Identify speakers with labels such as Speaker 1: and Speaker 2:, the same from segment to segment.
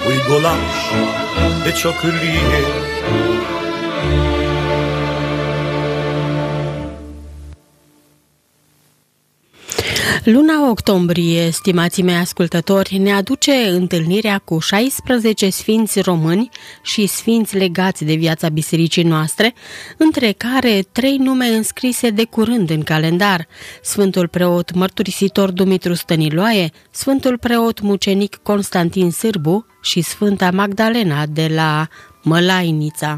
Speaker 1: golaș de ciocârlie.
Speaker 2: Luna octombrie, stimații mei ascultători, ne aduce întâlnirea cu 16 sfinți români și sfinți legați de viața bisericii noastre, între care 3 nume înscrise de curând în calendar: Sfântul preot mărturisitor Dumitru Stăniloae, Sfântul preot mucenic Constantin Sârbu și Sfânta Magdalena de la Mălainița.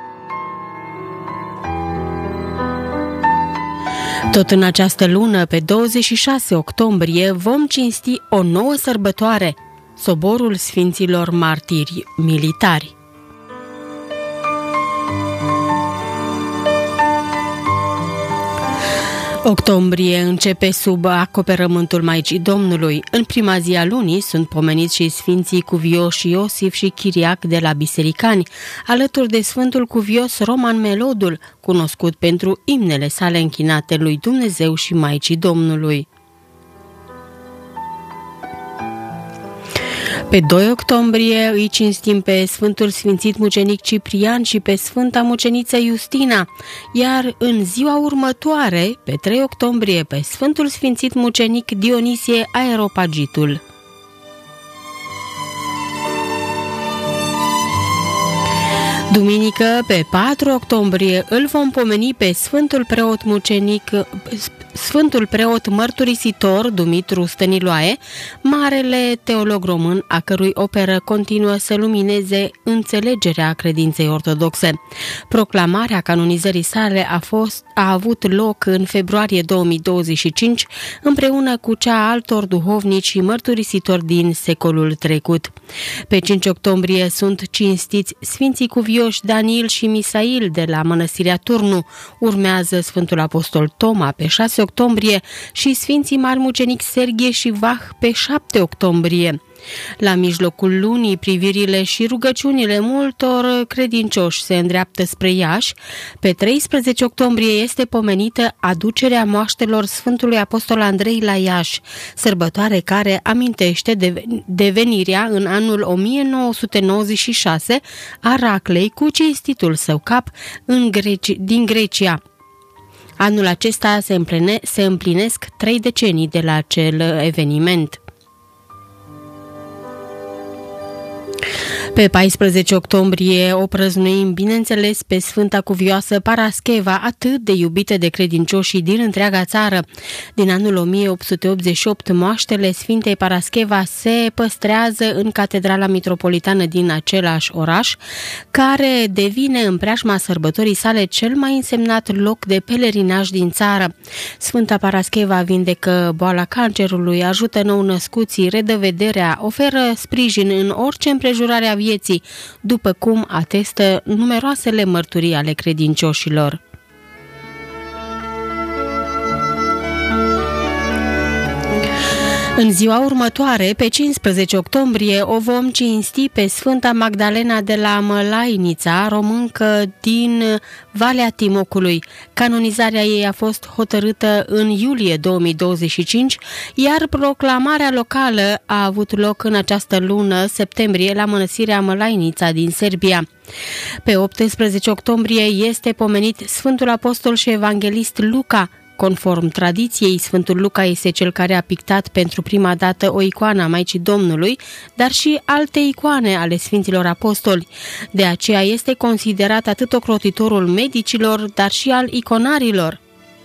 Speaker 2: Tot în această lună, pe 26 octombrie, vom cinsti o nouă sărbătoare, Soborul Sfinților Martiri Militari. Octombrie începe sub acoperământul Maicii Domnului. În prima zi a lunii sunt pomeniți și sfinții cuvioși Iosif și Chiriac de la Bisericani, alături de Sfântul cuvios Roman Melodul, cunoscut pentru imnele sale închinate lui Dumnezeu și Maicii Domnului. Pe 2 octombrie îi cinstim pe Sfântul Sfințit Mucenic Ciprian și pe Sfânta Muceniță Justina, iar în ziua următoare, pe 3 octombrie, pe Sfântul Sfințit Mucenic Dionisie Aeropagitul. Duminică, pe 4 octombrie, îl vom pomeni pe Sfântul preot mărturisitor Dumitru Stăniloae, marele teolog român, a cărui operă continuă să lumineze înțelegerea credinței ortodoxe. Proclamarea canonizării sale a avut loc în februarie 2025, împreună cu cea a altor duhovnici și mărturisitori din secolul trecut. Pe 5 octombrie sunt cinstiți Sfinții Cuvioși Daniil și Misail de la Mănăstirea Turnu, urmează Sfântul Apostol Toma pe 6 octombrie și Sfinții Mari Mucenic Serghie și Vah pe 7 octombrie. La mijlocul lunii, privirile și rugăciunile multor credincioși se îndreaptă spre Iași. Pe 13 octombrie este pomenită aducerea moaștelor Sfântului Apostol Andrei la Iași, sărbătoare care amintește de venirea în anul 1996 a Raclei cu cinstitul său cap din Grecia. Anul acesta se împlinesc 3 decenii de la acel eveniment. Pe 14 octombrie o prăznuim, bineînțeles, pe Sfânta Cuvioasă Parascheva, atât de iubită de credincioșii din întreaga țară. Din anul 1888, moaștele Sfintei Parascheva se păstrează în Catedrala Mitropolitană din același oraș, care devine în preajma sărbătorii sale cel mai însemnat loc de pelerinaj din țară. Sfânta Parascheva vindecă boala cancerului, ajută nou-născuții, redă vederea, oferă sprijin în orice împrejurare a vieții, după cum atestă numeroasele mărturii ale credincioșilor. În ziua următoare, pe 15 octombrie, o vom cinsti pe Sfânta Magdalena de la Mălainița, româncă din Valea Timocului. Canonizarea ei a fost hotărâtă în iulie 2025, iar proclamarea locală a avut loc în această lună, septembrie, la Mănăstirea Mălainița din Serbia. Pe 18 octombrie este pomenit Sfântul Apostol și Evanghelist Luca. Conform tradiției, Sfântul Luca este cel care a pictat pentru prima dată o icoană a Maicii Domnului, dar și alte icoane ale Sfinților Apostoli. De aceea este considerat atât ocrotitorul medicilor, dar și al iconarilor.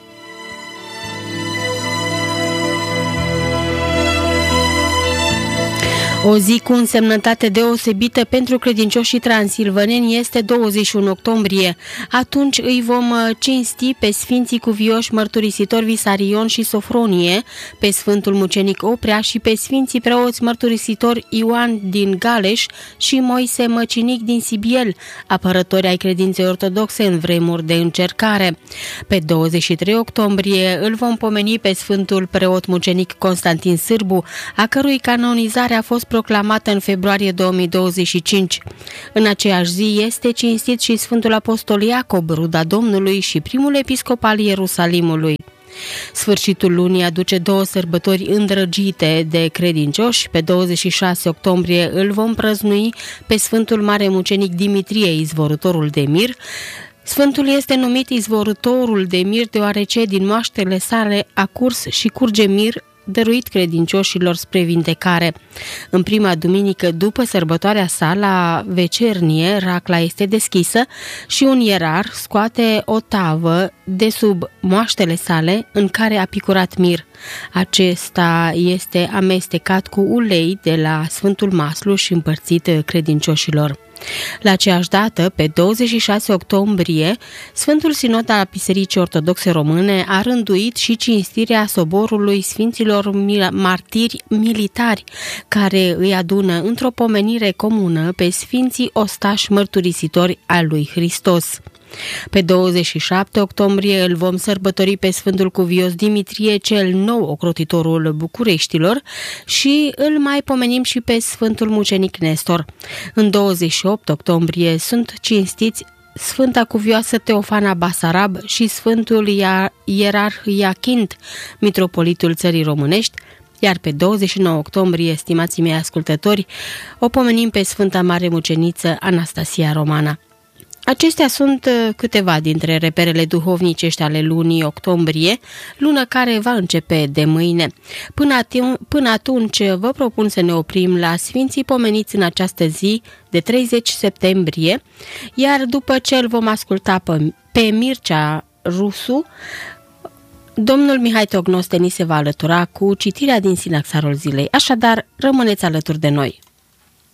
Speaker 2: O zi cu însemnătate deosebită pentru credincioșii transilvaneni este 21 octombrie. Atunci îi vom cinsti pe Sfinții Cuvioși Mărturisitori Visarion și Sofronie, pe Sfântul Mucenic Oprea și pe Sfinții Preoți Mărturisitori Ioan din Galeș și Moise Măcinic din Sibiel, apărători ai credinței ortodoxe în vremuri de încercare. Pe 23 octombrie îl vom pomeni pe Sfântul Preot Mucenic Constantin Sârbu, a cărui canonizare a fost proclamată în februarie 2025. În aceeași zi este cinstit și Sfântul Apostol Iacob, ruda Domnului și primul episcop al Ierusalimului. Sfârșitul lunii aduce două sărbători îndrăgite de credincioși. Pe 26 octombrie îl vom prăznui pe Sfântul Mare Mucenic Dimitrie, izvorătorul de mir. Sfântul este numit izvorătorul de mir deoarece din moaștele sale a curs și curge mir dăruit credincioșilor spre vindecare. În prima duminică după sărbătoarea sa, la vecernie, racla este deschisă și un ierar scoate o tavă de sub moaștele sale în care a picurat mir. Acesta este amestecat cu ulei de la Sfântul Maslu și împărțit credincioșilor. La aceeași dată, pe 26 octombrie, Sfântul Sinod al Bisericii Ortodoxe Române a rânduit și cinstirea soborului Sfinților Martiri Militari, care îi adună într-o pomenire comună pe Sfinții Ostași Mărturisitori al lui Hristos. Pe 27 octombrie îl vom sărbători pe Sfântul Cuvios Dimitrie, cel nou ocrotitorul Bucureștilor, și îl mai pomenim și pe Sfântul Mucenic Nestor. În 28 octombrie sunt cinstiți Sfânta Cuvioasă Teofana Basarab și Sfântul Ierarh Iachint, mitropolitul țării românești, iar pe 29 octombrie, stimații mei ascultători, o pomenim pe Sfânta Mare Muceniță Anastasia Romana. Acestea sunt câteva dintre reperele duhovnicești ale lunii octombrie, lună care va începe de mâine. Până atunci vă propun să ne oprim la sfinții pomeniți în această zi de 30 septembrie, iar după ce îl vom asculta pe Mircea Rusu, domnul Mihai Tognoste ni se va alătura cu citirea din Sinaxarul zilei. Așadar, rămâneți alături de noi.